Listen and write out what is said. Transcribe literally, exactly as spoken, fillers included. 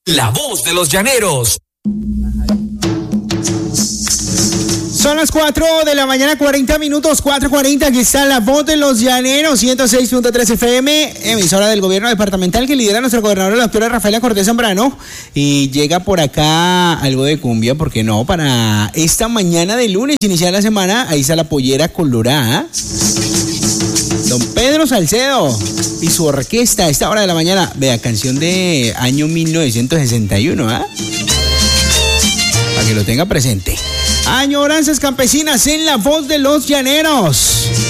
La voz de los llaneros. Son las cuatro de la mañana, cuarenta minutos, cuatro cuarenta, aquí está La Voz de los Llaneros, ciento seis punto tres F M, emisora del gobierno departamental que lidera nuestra gobernadora, la doctora Rafaela Cortés Zambrano, y llega por acá algo de cumbia, ¿por qué no? Para esta mañana de lunes, iniciar la semana, ahí está la pollera colorada, don Pedro Salcedo y su orquesta a esta hora de la mañana, vea, canción de año mil novecientos sesenta y uno, ¿ah? Para que lo tenga presente. Añoranzas campesinas en La Voz de los Llaneros.